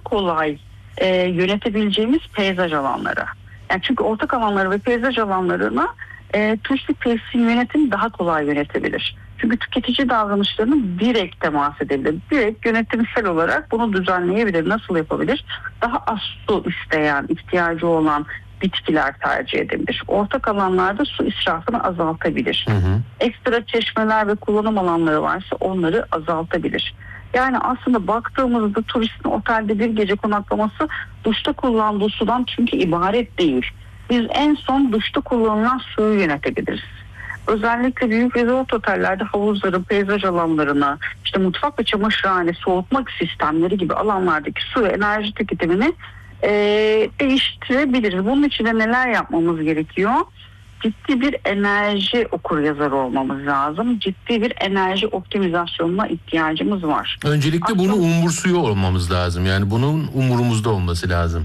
kolay yönetebileceğimiz peyzaj alanları. Yani çünkü ortak alanları ve peyzaj alanlarına turistik tesisin yönetimi daha kolay yönetebilir. Çünkü tüketici davranışlarını direkt temas edebilir. Direkt yönetimsel olarak bunu düzenleyebilir. Nasıl yapabilir? Daha az su isteyen, ihtiyacı olan bitkiler tercih edebilir. Ortak alanlarda su israfını azaltabilir. Ekstra çeşmeler ve kullanım alanları varsa onları azaltabilir. Yani aslında baktığımızda turistin otelde bir gece konaklaması duşta kullandığı sudan çünkü ibaret değil. Biz en son duşta kullanılan suyu yönetebiliriz. Özellikle büyük resort otellerde havuzların, peyzaj alanlarına, işte mutfak ve çamaşırhane, soğutma sistemleri gibi alanlardaki su ve enerji tüketimini değiştirebiliriz. Bunun için de neler yapmamız gerekiyor? Ciddi bir enerji okuryazarı olmamız lazım. Ciddi bir enerji optimizasyonuna ihtiyacımız var. Öncelikle bunu umursuyor olmamız lazım. Yani bunun umurumuzda olması lazım.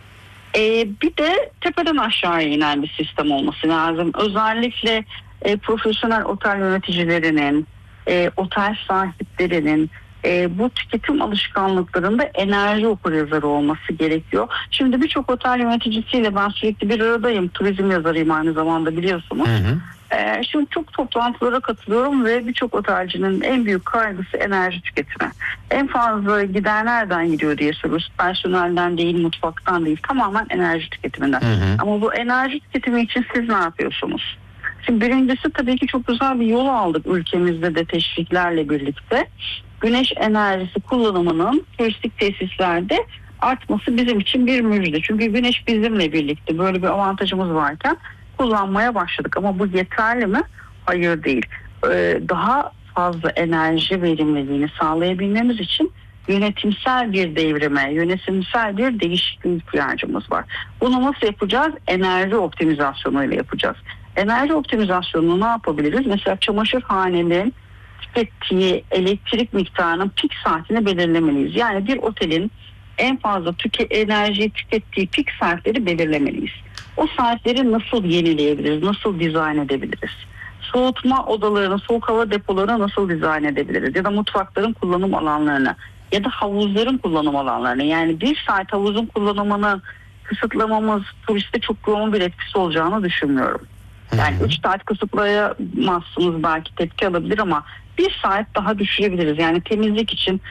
Bir de tepeden aşağıya inen bir sistem olması lazım. Özellikle profesyonel otel yöneticilerinin, otel sahiplerinin bu tüketim alışkanlıklarında enerji okuryazarı olması gerekiyor. Şimdi birçok otel yöneticisiyle ben sürekli bir aradayım. Turizm yazarıyım aynı zamanda, biliyorsunuz. Şimdi çok toplantılara katılıyorum ve birçok otelcinin en büyük kaygısı enerji tüketimi. En fazla gider nereden gidiyor diye soruyoruz. Personelden değil, mutfaktan değil, tamamen enerji tüketiminden. Ama bu enerji tüketimi için siz ne yapıyorsunuz? Şimdi birincisi tabii ki çok güzel bir yol aldık ülkemizde de teşviklerle birlikte. Güneş enerjisi kullanımının turistik tesislerde artması bizim için bir müjde. Çünkü güneş bizimle birlikte, böyle bir avantajımız varken kullanmaya başladık. Ama bu yeterli mi? Hayır, değil. Daha fazla enerji verimliliğini sağlayabilmemiz için yönetimsel bir devrime, yönetimsel bir değişikliğe ihtiyacımız var. Bunu nasıl yapacağız? Enerji optimizasyonuyla yapacağız. Enerji optimizasyonunu ne yapabiliriz? Mesela çamaşırhanenin tükettiği elektrik miktarının pik saatini belirlemeliyiz. Yani bir otelin en fazla enerjiyi tükettiği pik saatleri belirlemeliyiz. O saatleri nasıl yenileyebiliriz, nasıl dizayn edebiliriz? Soğutma odalarını, soğuk hava depolarını nasıl dizayn edebiliriz? Ya da mutfakların kullanım alanlarını ya da havuzların kullanım alanlarını. Yani bir saat havuzun kullanımını kısıtlamamız turiste çok yoğun bir etkisi olacağını düşünmüyorum. Yani 3 saat kısıtlayamazsınız, belki tepki alabilir ama 1 saat daha düşürebiliriz. Yani temizlik için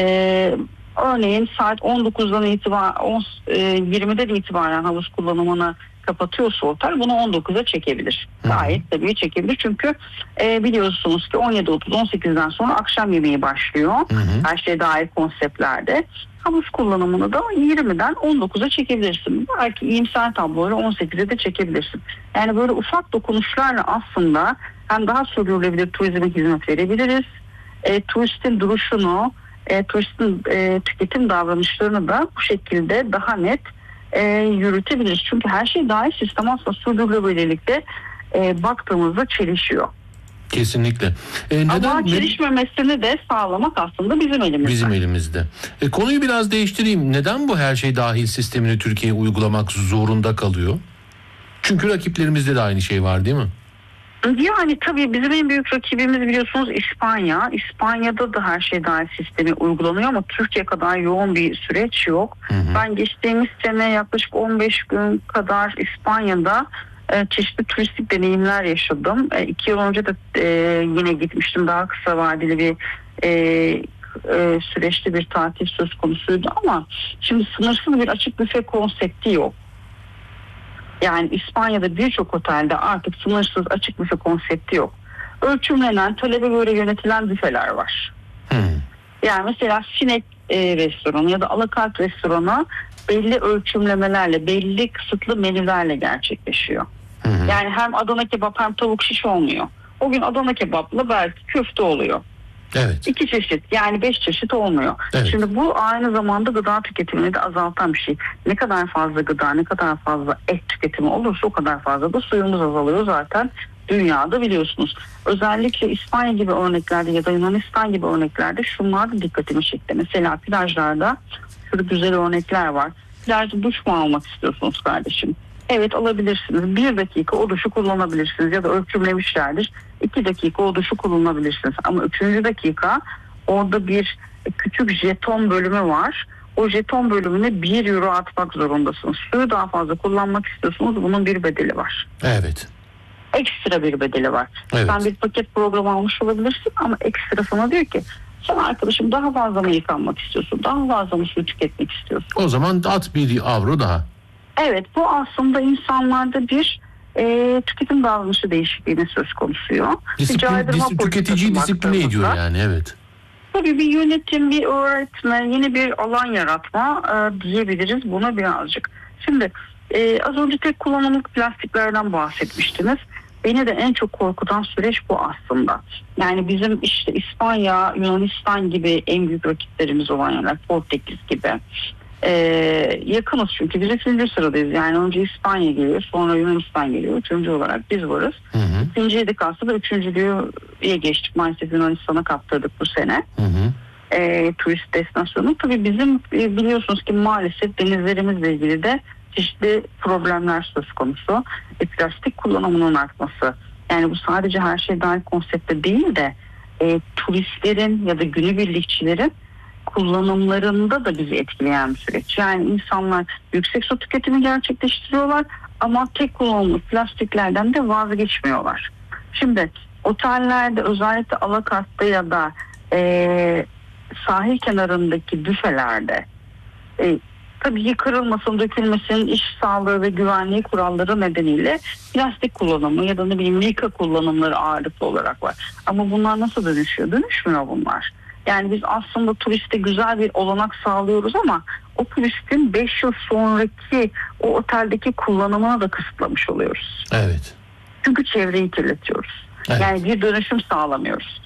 örneğin saat 19'dan itibaren 20'den itibaren havuz kullanımını kapatıyorsa otel bunu 19'a çekebilir. Gayet tabii çekebilir. Çünkü biliyorsunuz ki 17.30-18'den sonra akşam yemeği başlıyor. Her şeye dair konseptlerde. Havuz kullanımını da 20'den 19'a çekebilirsin. Belki iyimser tabloyla 18'e de çekebilirsin. Yani böyle ufak dokunuşlarla aslında hem daha sürdürülebilir turizme hizmet verebiliriz. Turistin duruşunu, turistin tüketim davranışlarını da bu şekilde daha net yürütebiliriz. Çünkü her şey dahil sistem aslında sürdürülebilirlikte baktığımızda çelişiyor. Kesinlikle. Ama çelişmemesini de sağlamak aslında bizim elimizde. Bizim elimizde. Konuyu biraz değiştireyim. Neden bu her şey dahil sistemini Türkiye'ye uygulamak zorunda kalıyor? Çünkü rakiplerimizde de aynı şey var, değil mi? Yani tabii bizim en büyük rakibimiz biliyorsunuz İspanya. İspanya'da da her şey dahil sistemi uygulanıyor ama Türkiye kadar yoğun bir süreç yok. Ben geçtiğimiz sene yaklaşık 15 gün kadar İspanya'da çeşitli turistik deneyimler yaşadım. 2 yıl önce de yine gitmiştim. Daha kısa vadeli bir süreçte bir tatil söz konusuydu ama şimdi sınırsız bir açık büfe konsepti yok. Yani İspanya'da birçok otelde artık sınırsız açık büfe konsepti yok. Ölçümlenen, talebe göre yönetilen büfeler var. Yani mesela sinek restoranı ya da alakart restoranı belli ölçümlemelerle, belli kısıtlı menülerle gerçekleşiyor. Yani hem Adana kebap hem tavuk şiş olmuyor. O gün Adana kebapla belki köfte oluyor. Evet. 2 çeşit, yani 5 çeşit olmuyor. Evet. Şimdi bu aynı zamanda gıda tüketimini de azaltan bir şey. Ne kadar fazla gıda, ne kadar fazla et tüketimi olursa o kadar fazla da suyumuz azalıyor zaten dünyada, biliyorsunuz. Özellikle İspanya gibi örneklerde ya da Yunanistan gibi örneklerde şunlar da dikkatimi çekti. Mesela plajlarda şöyle güzel örnekler var. Plajda duş mu almak istiyorsunuz kardeşim? Evet, alabilirsiniz. 1 dakika o duşu kullanabilirsiniz ya da ölçümlemişlerdir. 2 dakika o duşu kullanabilirsiniz. Ama 3. dakika orada bir küçük jeton bölümü var. o jeton bölümüne 1 euro atmak zorundasınız. Suyu daha fazla kullanmak istiyorsunuz, bunun bir bedeli var. Evet. Ekstra bir bedeli var. Evet. Sen bir paket programı almış olabilirsin ama ekstra sana diyor ki sen arkadaşım daha fazla mı yıkanmak istiyorsun? Daha fazla mı su tüketmek istiyorsun? O zaman at 1 avro daha. Evet, bu aslında insanlarda bir tüketim davranışı değişikliğine söz konusu. Tüketiciyi disipline ediyor yani, evet. Tabii bir yönetim, bir öğretme, yeni bir alan yaratma diyebiliriz buna birazcık. Şimdi az önce tek kullanımlık plastiklerden bahsetmiştiniz. Beni de en çok korkutan süreç bu aslında. Yani bizim işte İspanya, Yunanistan gibi en büyük rakiplerimiz olan yerler, Portekiz gibi. Yakınız çünkü biz 3. sıradayız. Yani önce İspanya geliyor, sonra Yunanistan geliyor. 3. olarak biz varız. İkinciydik aslında, 3.lüğe geçtik. Maalesef Yunanistan'a kaptırdık bu sene. Turist destinasyonu. Tabii bizim biliyorsunuz ki maalesef denizlerimizle ilgili de çeşitli problemler söz konusu. Plastik kullanımının artması. Yani bu sadece her şey dahil konsepte değil de turistlerin ya da günübirlikçilerin kullanımlarında da bizi etkileyen bir süreç. Yani insanlar yüksek su tüketimi gerçekleştiriyorlar ama tek kullanımlık plastiklerden de vazgeçmiyorlar. Şimdi otellerde özellikle alakartta ya da sahil kenarındaki büfelerde tabii ki kırılmasın, dökülmesin, iş sağlığı ve güvenliği kuralları nedeniyle plastik kullanımı ya da ne bileyim mika kullanımları ağırlıklı olarak var. Ama bunlar nasıl dönüşüyor? Dönüşmüyor bunlar. Yani biz aslında turiste güzel bir olanak sağlıyoruz ama o turistin 5 yıl sonraki o oteldeki kullanımını da kısıtlamış oluyoruz. Evet. Çünkü çevreyi kirletiyoruz. Evet. Yani bir dönüşüm sağlamıyoruz.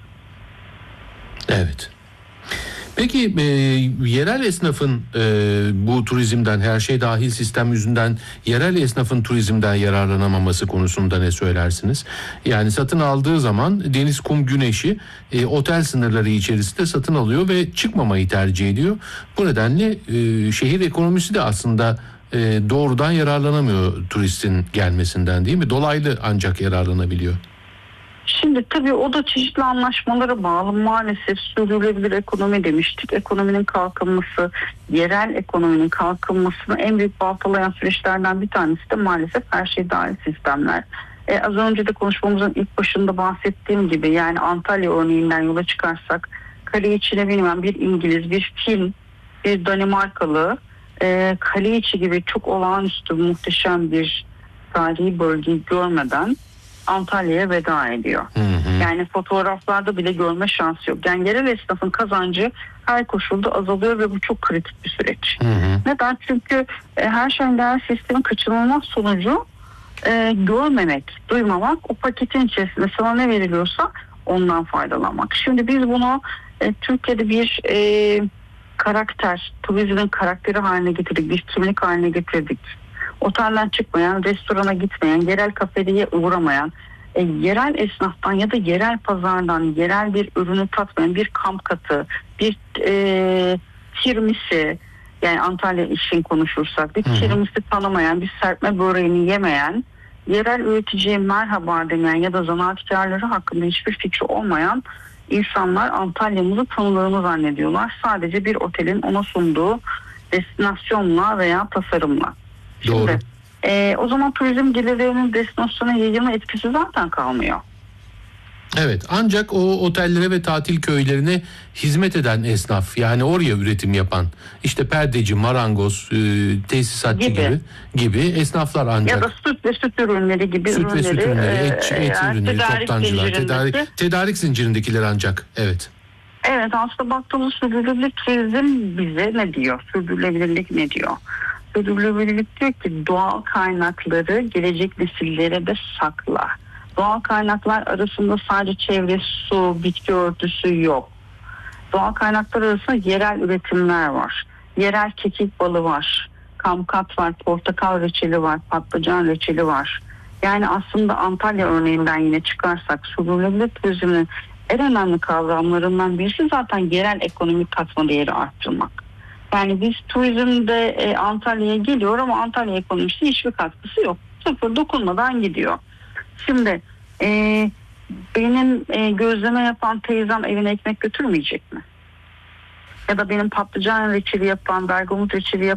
Evet. Peki yerel esnafın bu turizmden, her şey dahil sistem yüzünden yerel esnafın turizmden yararlanamaması konusunda ne söylersiniz? Yani satın aldığı zaman deniz, kum, güneşi otel sınırları içerisinde satın alıyor ve çıkmamayı tercih ediyor. Bu nedenle şehir ekonomisi de aslında doğrudan yararlanamıyor turistin gelmesinden, değil mi? Dolaylı ancak yararlanabiliyor. Şimdi tabii o da çeşitli anlaşmalara bağlı. Maalesef sürdürülebilir ekonomi demiştik. Ekonominin kalkınması, yerel ekonominin kalkınmasını en büyük baltalayan süreçlerden bir tanesi de maalesef her şey dahil sistemler. Az önce de konuşmamızın ilk başında bahsettiğim gibi, yani Antalya örneğinden yola çıkarsak, kale içine bilmem bir İngiliz, bir Fin, bir Danimarkalı kale içi gibi çok olağanüstü muhteşem bir tarihi bölgeyi görmeden Antalya'ya veda ediyor. Yani fotoğraflarda bile görme şansı yok. Yani yerel esnafın kazancı her koşulda azalıyor ve bu çok kritik bir süreç. Neden? Çünkü her şeyin değer sistemin kaçınılmaz sonucu görmemek, duymamak, o paketin içerisinde sana ne veriliyorsa ondan faydalanmak. Şimdi biz bunu Türkiye'de bir karakter, turizmin karakteri haline getirdik, bir kimlik haline getirdik. Otelden çıkmayan, restorana gitmeyen, yerel kafeye uğramayan, yerel esnaftan ya da yerel pazardan yerel bir ürünü tatmayan, bir kamp katı, bir tirmisi, yani Antalya için konuşursak bir tirmisi tanımayan, bir serpme böreğini yemeyen, yerel üreticiye merhaba demeyen ya da zanaatkarları hakkında hiçbir fikri olmayan insanlar Antalya'mızı tanıdığını zannediyorlar. Sadece bir otelin ona sunduğu destinasyonla veya tasarımla. Doğru. Şimdi o zaman turizm gelirlerinin destinasyona yayılma etkisi zaten kalmıyor. Evet, ancak o otellere ve tatil köylerine hizmet eden esnaf, yani oraya üretim yapan, işte perdeci, marangoz, tesisatçı gibi esnaflar ancak. Ya da süt ve süt ürünleri gibi süt ürünleri, ve süt ürünleri, et ürünleri, toptancılar, tedarik zincirинdekiler ancak. Evet. Evet, aslında baktığımız sürdürülebilir turizm bize ne diyor? Sürdürülebilirlik ne diyor? Sürdürülebilirlik diyor ki doğal kaynakları gelecek nesillere de sakla. Doğal kaynaklar arasında sadece çevre, su, bitki örtüsü yok. Doğal kaynaklar arasında yerel üretimler var. Yerel kekik balı var. Kamkat var, portakal reçeli var, patlıcan reçeli var. Yani aslında Antalya örneğinden yine çıkarsak sürdürülebilir turizmin en önemli kavramlarından birisi zaten yerel ekonomik katma değeri arttırmak. Yani biz turizmde Antalya'ya geliyor ama Antalya ekonomisine hiçbir katkısı yok. Sıfır, dokunmadan gidiyor. Şimdi benim gözleme yapan teyzem evine ekmek götürmeyecek mi? ya da benim patlıcan reçeli yapan, bergamot reçeli yapan